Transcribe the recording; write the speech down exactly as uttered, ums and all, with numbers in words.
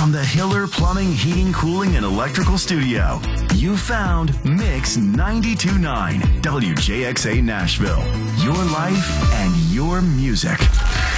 From the Hiller Plumbing, Heating, Cooling, and Electrical Studio, you found Mix ninety-two point nine W J X A Nashville. Your life and your music.